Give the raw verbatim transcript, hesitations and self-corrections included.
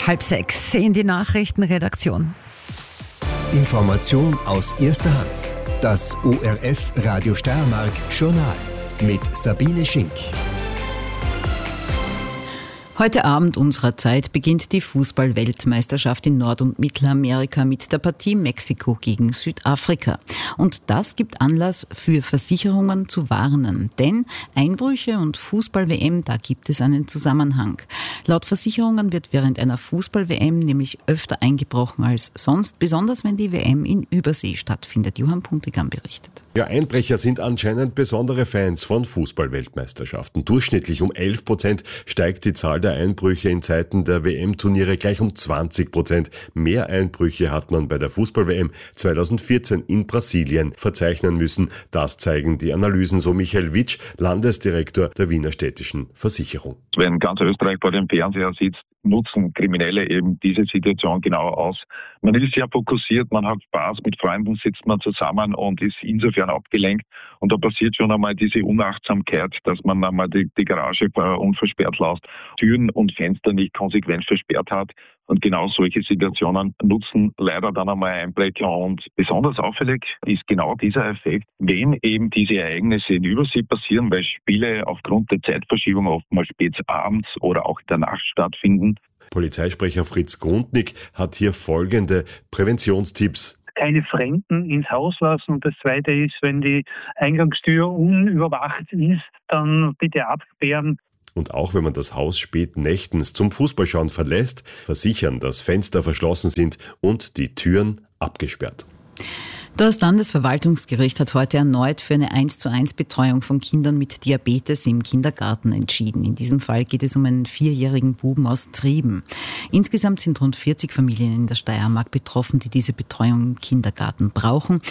Halb sechs in die Nachrichtenredaktion. Information aus erster Hand. Das O R F Radio Steiermark Journal mit Sabine Schink. Heute Abend unserer Zeit beginnt die Fußball-Weltmeisterschaft in Nord- und Mittelamerika mit der Partie Mexiko gegen Südafrika. Und das gibt Anlass für Versicherungen zu warnen. Denn Einbrüche und Fußball-W M, da gibt es einen Zusammenhang. Laut Versicherungen wird während einer Fußball-W M nämlich öfter eingebrochen als sonst, besonders wenn die W M in Übersee stattfindet. Johann Puntigam berichtet. Ja, Einbrecher sind anscheinend besondere Fans von Fußball-Weltmeisterschaften. Durchschnittlich um elf Prozent steigt die Zahl der Einbrüche in Zeiten der W M-Turniere gleich um zwanzig Prozent. Mehr Einbrüche hat man bei der Fußball-W M zweitausendvierzehn in Brasilien verzeichnen müssen. Das zeigen die Analysen, so Michael Witsch, Landesdirektor der Wiener Städtischen Versicherung. Wenn ganz Österreich vor dem Fernseher sitzt, nutzen Kriminelle eben diese Situation genau aus. Man ist sehr fokussiert, man hat Spaß, mit Freunden sitzt man zusammen und ist insofern abgelenkt. Und da passiert schon einmal diese Unachtsamkeit, dass man einmal die, die Garage unversperrt lässt, Türen und Fenster nicht konsequent versperrt hat. Und genau solche Situationen nutzen leider dann einmal Einbrecher. Und besonders auffällig ist genau dieser Effekt, wenn eben diese Ereignisse in Übersee passieren, weil Spiele aufgrund der Zeitverschiebung oftmals spät abends oder auch in der Nacht stattfinden. Polizeisprecher Fritz Grundnick hat hier folgende Präventionstipps. Keine Fremden ins Haus lassen. Und das Zweite ist, wenn die Eingangstür unüberwacht ist, dann bitte absperren. Und auch wenn man das Haus spät nächtens zum Fußballschauen verlässt, versichern, dass Fenster verschlossen sind und die Türen abgesperrt. Das Landesverwaltungsgericht hat heute erneut für eine eins zu eins Betreuung von Kindern mit Diabetes im Kindergarten entschieden. In diesem Fall geht es um einen vierjährigen Buben aus Trieben. Insgesamt sind rund vierzig Familien in der Steiermark betroffen, die diese Betreuung im Kindergarten brauchen.